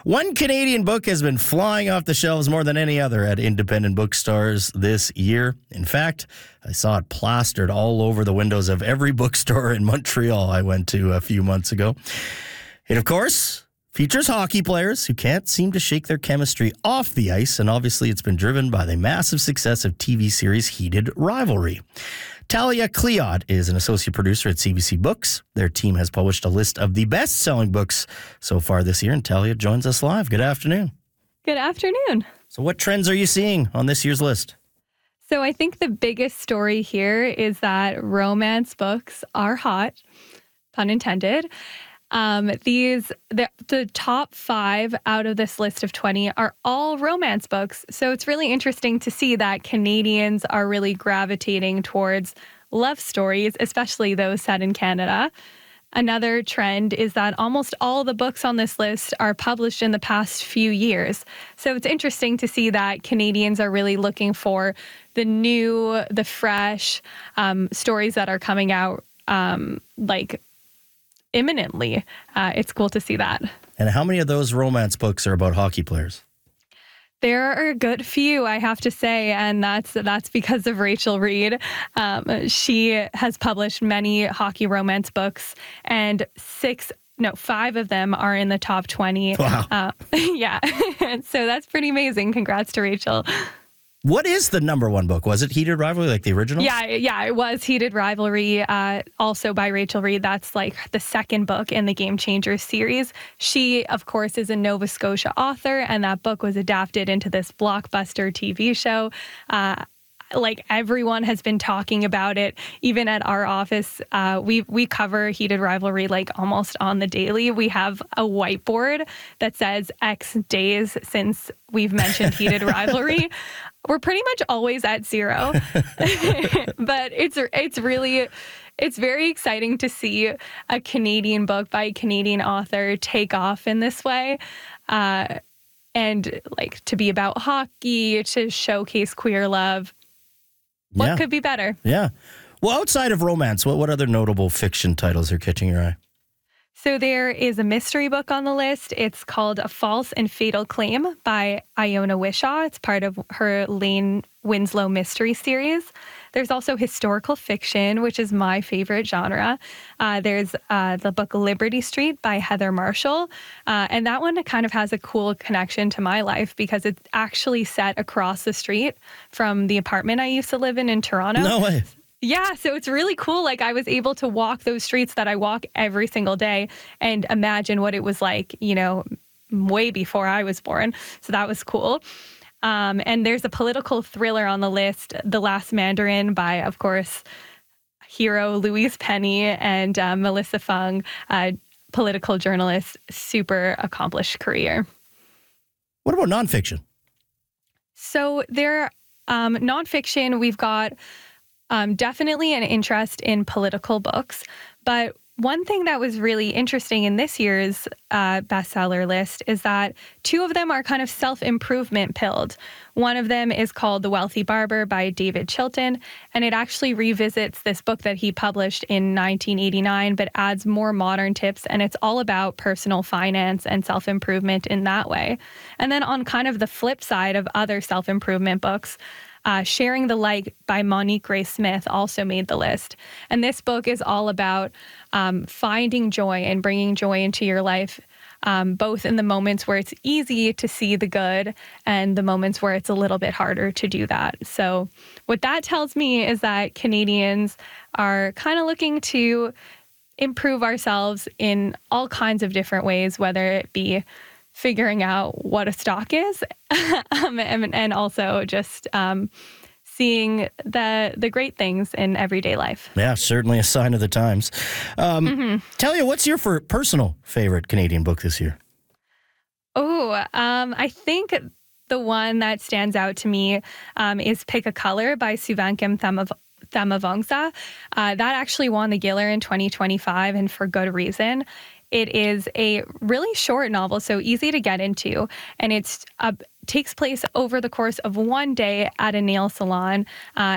One Canadian book has been flying off the shelves more than any other at independent bookstores this year. In fact, I saw it plastered all over the windows of every bookstore in Montreal I went to a few months ago. It, of course, features hockey players who can't seem to shake their chemistry off the ice, and obviously it's been driven by the massive success of TV series Heated Rivalry. Talia Cleod is an associate producer at CBC Books. Their team has published a list of the best-selling books so far this year, and Talia joins us live. Good afternoon. Good afternoon. So what trends are you seeing on this year's list? So I think the biggest story here is that romance books are hot, pun intended. The top 5 out of this list of 20 are all romance books. So it's really interesting to see that Canadians are really gravitating towards love stories, especially those set in Canada. Another trend is that almost all the books on this list are published in the past few years. So it's interesting to see that Canadians are really looking for the new, the fresh stories that are coming out imminently. It's cool to see that. And how many of those romance books are about hockey players? There are a good few, I have to say, and that's because of Rachel Reed. She has published many hockey romance books, and 5 of them are in the top 20. Wow. Yeah. So that's pretty amazing. Congrats to Rachel. What is the number one book? Was it Heated Rivalry, like the original? Yeah, it was Heated Rivalry, also by Rachel Reed. That's like the second book in the Game Changers series. She, of course, is a Nova Scotia author, and that book was adapted into this blockbuster TV show. Everyone has been talking about it. Even at our office, we cover Heated Rivalry almost on the daily. We have a whiteboard that says X days since we've mentioned Heated Rivalry. We're pretty much always at 0, but it's very exciting to see a Canadian book by a Canadian author take off in this way. And to be about hockey, to showcase queer love. What could be better? Yeah. Well, outside of romance, what other notable fiction titles are catching your eye? So there is a mystery book on the list. It's called A False and Fatal Claim by Iona Wishaw. It's part of her Lane Winslow mystery series. There's also historical fiction, which is my favorite genre. There's the book Liberty Street by Heather Marshall. And that one kind of has a cool connection to my life because it's actually set across the street from the apartment I used to live in Toronto. No way. Yeah, so it's really cool. I was able to walk those streets that I walk every single day and imagine what it was like, way before I was born. So that was cool. And there's a political thriller on the list, The Last Mandarin by, of course, hero Louise Penny and Melissa Fung, political journalist, super accomplished career. What about nonfiction? So there, nonfiction, we've got definitely an interest in political books, but one thing that was really interesting in this year's bestseller list is that 2 of them are kind of self-improvement pilled. One of them is called The Wealthy Barber by David Chilton, and it actually revisits this book that he published in 1989, but adds more modern tips, and it's all about personal finance and self-improvement in that way. And then on kind of the flip side of other self-improvement books, Sharing the Light by Monique Grace Smith also made the list. And this book is all about finding joy and bringing joy into your life, both in the moments where it's easy to see the good and the moments where it's a little bit harder to do that. So what that tells me is that Canadians are kind of looking to improve ourselves in all kinds of different ways, whether it be figuring out what a stock is, and also just seeing the great things in everyday life. Yeah, certainly a sign of the times. Talia, what's your personal favorite Canadian book this year? I think the one that stands out to me is Pick a Color by Suvankam Thamavongsa. That actually won the Giller in 2025, and for good reason. It is a really short novel, so easy to get into, and it takes place over the course of one day at a nail salon.